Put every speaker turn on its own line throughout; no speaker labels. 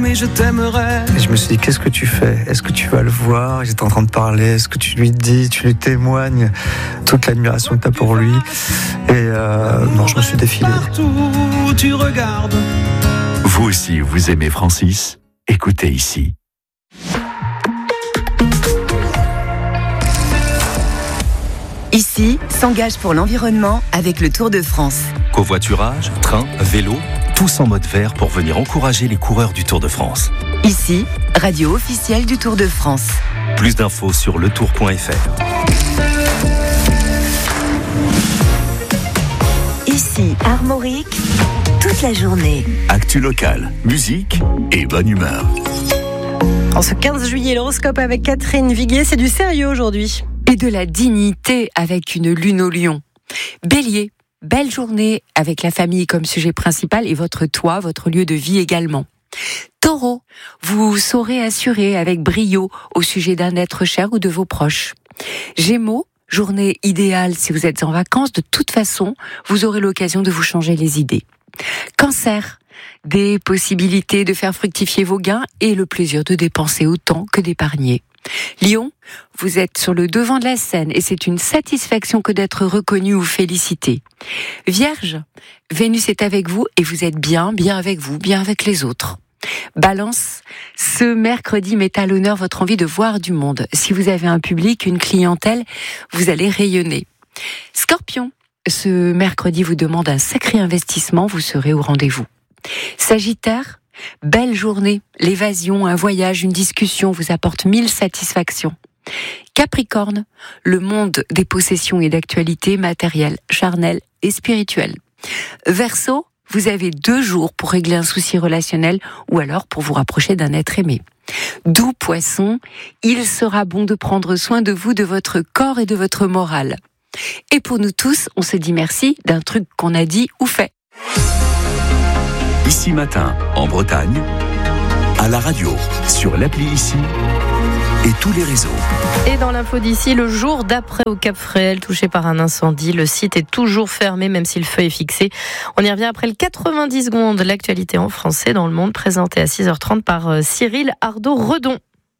mais je t'aimerai.
Et je me suis dit, qu'est-ce que tu fais ? Est-ce que tu vas le voir ? J'étais en train de parler. Est-ce que tu lui dis, tu lui témoignes toute l'admiration que tu as pour lui ? Et non, je me suis défilé.
Partout où tu regardes.
Vous aussi, vous aimez Francis ? Écoutez ici.
Ici, s'engage pour l'environnement avec le Tour de France.
Covoiturage, train, vélo, tous en mode vert pour venir encourager les coureurs du Tour de France.
Ici, radio officielle du Tour de France.
Plus d'infos sur letour.fr.
Ici, Armorique, toute la journée.
Actu locale, musique et bonne humeur.
En ce 15 juillet, l'horoscope avec Catherine Viguier, c'est du sérieux aujourd'hui.
Et de la dignité avec une lune au lion. Bélier, belle journée avec la famille comme sujet principal et votre toit, votre lieu de vie également. Taureau, vous saurez assurer avec brio au sujet d'un être cher ou de vos proches. Gémeaux, journée idéale si vous êtes en vacances. De toute façon, vous aurez l'occasion de vous changer les idées. Cancer, des possibilités de faire fructifier vos gains et le plaisir de dépenser autant que d'épargner. Lion, vous êtes sur le devant de la scène et c'est une satisfaction que d'être reconnu ou félicité. Vierge, Vénus est avec vous et vous êtes bien avec vous, bien avec les autres. Balance, ce mercredi met à l'honneur votre envie de voir du monde. Si vous avez un public, une clientèle, vous allez rayonner. Scorpion, ce mercredi vous demande un sacré investissement, vous serez au rendez-vous. Sagittaire, belle journée, l'évasion, un voyage, une discussion vous apporte 1000 satisfactions. Capricorne, le monde des possessions et d'actualités matérielles, charnelles et spirituelles. Verseau, vous avez 2 jours pour régler un souci relationnel ou alors pour vous rapprocher d'un être aimé. Doux Poisson, il sera bon de prendre soin de vous, de votre corps et de votre morale. Et pour nous tous, on se dit merci d'un truc qu'on a dit ou fait.
Ici Matin, en Bretagne, à la radio, sur l'appli Ici et tous les réseaux.
Et dans l'info d'ici, le jour d'après au Cap Fréhel, touché par un incendie. Le site est toujours fermé, même si le feu est fixé. On y revient après le 90 secondes. L'actualité en français dans le monde, présentée à 6h30 par Cyril Ardo-Redon.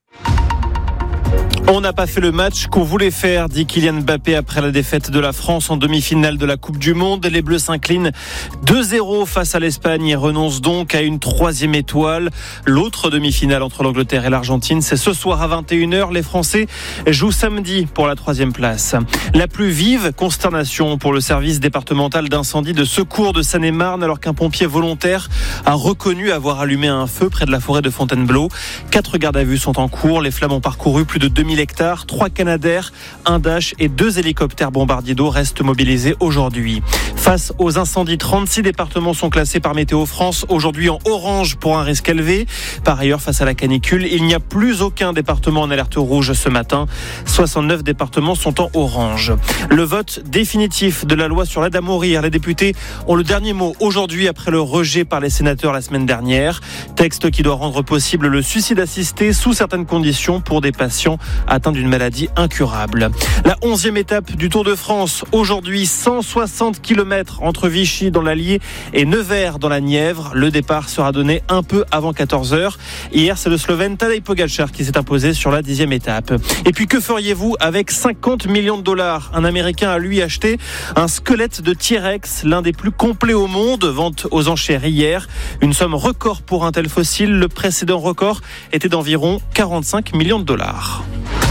On n'a pas fait le match qu'on voulait faire, dit Kylian Mbappé après la défaite de la France en demi-finale de la Coupe du Monde. Les Bleus s'inclinent 2-0 face à l'Espagne et renoncent donc à une 3e étoile. L'autre demi-finale entre l'Angleterre et l'Argentine, c'est ce soir à 21h. Les Français jouent samedi pour la 3e place. La plus vive consternation pour le service départemental d'incendie de secours de Seine-et-Marne alors qu'un pompier volontaire a reconnu avoir allumé un feu près de la forêt de Fontainebleau. 4 gardes à vue sont en cours. Les flammes ont parcouru plus de 2000 hectares, 3 Canadair, un Dash et 2 hélicoptères bombardiers d'eau restent mobilisés aujourd'hui. Face aux incendies, 36 départements sont classés par Météo France aujourd'hui en orange pour un risque élevé. Par ailleurs, face à la canicule, il n'y a plus aucun département en alerte rouge ce matin. 69 départements sont en orange. Le vote définitif de la loi sur l'aide à mourir. Les députés ont le dernier mot aujourd'hui après le rejet par les sénateurs la semaine dernière. Texte qui doit rendre possible le suicide assisté sous certaines conditions pour des patients atteint d'une maladie incurable. La 11e étape du Tour de France. Aujourd'hui, 160 km entre Vichy dans l'Allier et Nevers dans la Nièvre. Le départ sera donné un peu avant 14h. Hier, c'est le Slovène Tadej Pogačar qui s'est imposé sur la 10e étape. Et puis, que feriez-vous avec 50 millions de dollars ? Un Américain a lui acheté un squelette de T-Rex, l'un des plus complets au monde. Vente aux enchères hier. Une somme record pour un tel fossile. Le précédent record était d'environ 45 millions de dollars.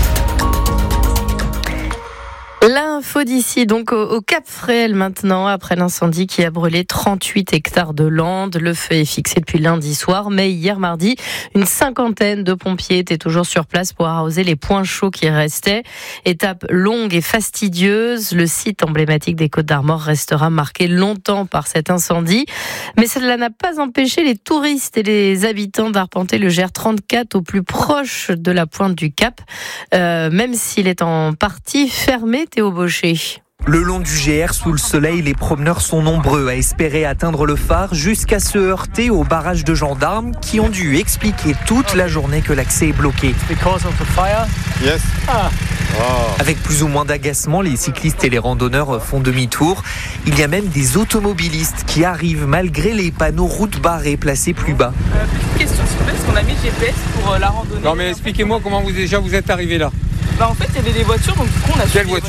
L'info d'ici, donc au Cap Fréhel maintenant, après l'incendie qui a brûlé 38 hectares de landes. Le feu est fixé depuis lundi soir, mais hier mardi, une 50aine de pompiers étaient toujours sur place pour arroser les points chauds qui restaient. Étape longue et fastidieuse, le site emblématique des Côtes-d'Armor restera marqué longtemps par cet incendie. Mais cela n'a pas empêché les touristes et les habitants d'arpenter le GR34 au plus proche de la pointe du Cap, même s'il est en partie fermé. Théo Baucher.
Le long du GR, sous le soleil, les promeneurs sont nombreux à espérer atteindre le phare jusqu'à se heurter aux barrages de gendarmes qui ont dû expliquer toute la journée que l'accès est bloqué. Avec plus ou moins d'agacement, les cyclistes et les randonneurs font demi-tour. Il y a même des automobilistes qui arrivent malgré les panneaux route barrée placés plus bas.
Petite question s'il vous plaît, On a mis le GPS pour la randonnée.
Non mais expliquez-moi comment vous êtes arrivé là.
En fait, il y avait des voitures, donc du coup, on a suivi.
Quelle voiture ?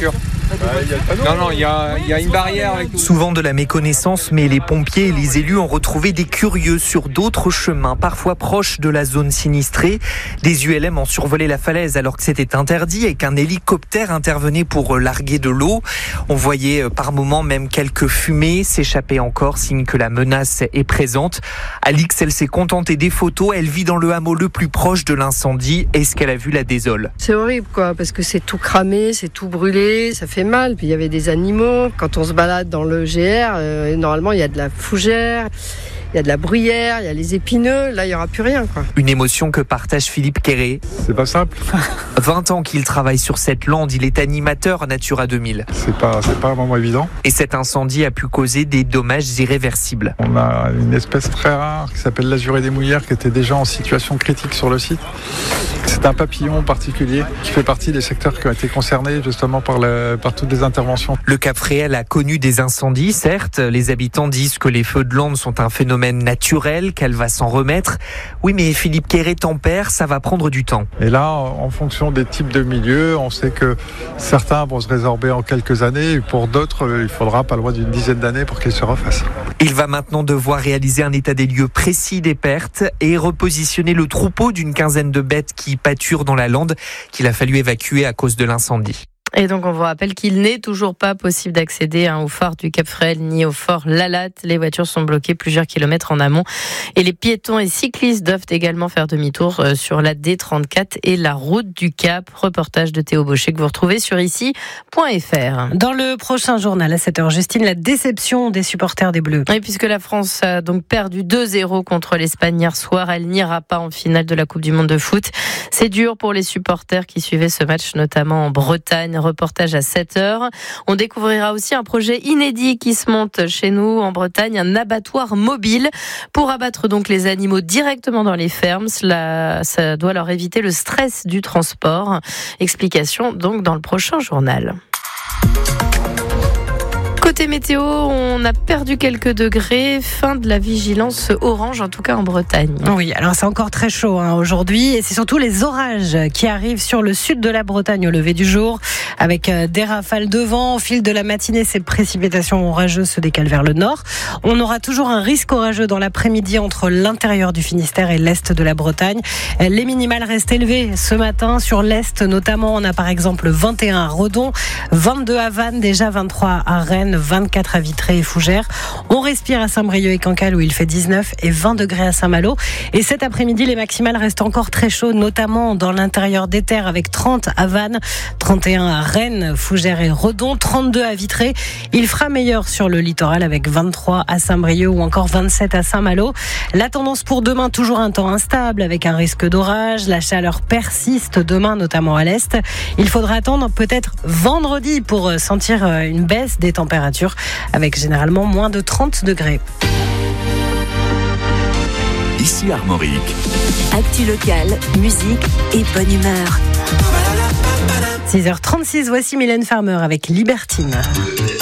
Non, il y a une barrière avec tout.
Souvent de la méconnaissance, mais les pompiers et les élus ont retrouvé des curieux sur d'autres chemins, parfois proches de la zone sinistrée. Des ULM ont survolé la falaise alors que c'était interdit et qu'un hélicoptère intervenait pour larguer de l'eau. On voyait par moments même quelques fumées s'échapper encore, signe que la menace est présente. Alix, elle s'est contentée des photos. Elle vit dans le hameau le plus proche de l'incendie et ce qu'elle a vu la désole.
C'est horrible quoi, parce que c'est tout cramé, c'est tout brûlé, ça fait mal. Puis il y avait des animaux. Quand on se balade dans le GR, normalement il y a de la fougère, il y a de la bruyère, il y a les épineux. Là, il n'y aura plus rien, quoi.
Une émotion que partage Philippe Quéré.
C'est pas simple.
20 ans qu'il travaille sur cette lande. Il est animateur à Natura 2000.
C'est pas un moment évident.
Et cet incendie a pu causer des dommages irréversibles.
On a une espèce très rare qui s'appelle l'azuré des mouillères qui était déjà en situation critique sur le site. C'est un papillon particulier qui fait partie des secteurs qui ont été concernés justement par toutes les interventions.
Le Cap-Fréhel a connu des incendies, certes. Les habitants disent que les feux de lande sont un phénomène naturel, qu'elle va s'en remettre. Oui, mais Philippe Quéré tempère, ça va prendre du temps.
Et là, en fonction des types de milieux, on sait que certains vont se résorber en quelques années et pour d'autres, il faudra pas loin d'une dizaine d'années pour qu'ils se refassent.
Il va maintenant devoir réaliser un état des lieux précis des pertes et repositionner le troupeau d'une quinzaine de bêtes qui pâturent dans la lande qu'il a fallu évacuer à cause de l'incendie.
Et donc, on vous rappelle qu'il n'est toujours pas possible d'accéder au phare du Cap-Fréhel ni au fort Lalatte. Les voitures sont bloquées plusieurs kilomètres en amont. Et les piétons et cyclistes doivent également faire demi-tour sur la D34 et la route du Cap. Reportage de Théo Baucher que vous retrouvez sur ici.fr.
Dans le prochain journal à 7h, Justine, la déception des supporters des Bleus.
Et puisque la France a donc perdu 2-0 contre l'Espagne hier soir, elle n'ira pas en finale de la Coupe du Monde de foot. C'est dur pour les supporters qui suivaient ce match, notamment en Bretagne. Reportage à 7h. On découvrira aussi un projet inédit qui se monte chez nous en Bretagne, un abattoir mobile pour abattre donc les animaux directement dans les fermes. Ça doit leur éviter le stress du transport. Explication donc dans le prochain journal. Côté météo, on a perdu quelques degrés. Fin de la vigilance orange, en tout cas en Bretagne.
Oui, alors c'est encore très chaud aujourd'hui. Et c'est surtout les orages qui arrivent sur le sud de la Bretagne au lever du jour. Avec des rafales de vent. Au fil de la matinée, ces précipitations orageuses se décalent vers le nord. On aura toujours un risque orageux dans l'après-midi entre l'intérieur du Finistère et l'est de la Bretagne. Les minimales restent élevées ce matin. Sur l'est notamment, on a par exemple 21 à Redon, 22 à Vannes, déjà 23 à Rennes, 24 à Vitré et Fougères. On respire à Saint-Brieuc et Cancale où il fait 19 et 20 degrés à Saint-Malo. Et cet après-midi, les maximales restent encore très chaudes, notamment dans l'intérieur des terres avec 30 à Vannes, 31 à Rennes, Fougères et Redon, 32 à Vitré. Il fera meilleur sur le littoral avec 23 à Saint-Brieuc ou encore 27 à Saint-Malo. La tendance pour demain, toujours un temps instable avec un risque d'orage. La chaleur persiste demain, notamment à l'est. Il faudra attendre peut-être vendredi pour sentir une baisse des températures avec généralement moins de 30 degrés.
Ici Armorique.
Actu locale, musique et bonne humeur.
6h36, voici Mylène Farmer avec Libertine.